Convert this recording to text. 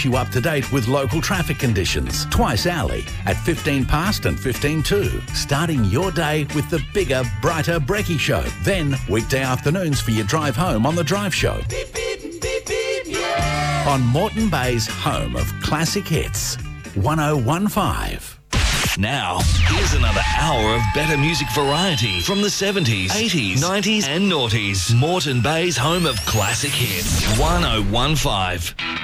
keeps you up to date with local traffic conditions twice hourly at 15 past and 15 to. Starting your day with the bigger, brighter Brekkie Show. Then weekday afternoons for your drive home on The Drive Show. Beep, beep, beep, beep, yeah. On Moreton Bay's home of classic hits, 1015. Now, here's another hour of better music variety from the 70s, 80s, 90s and noughties. Moreton Bay's home of classic hits, 1015.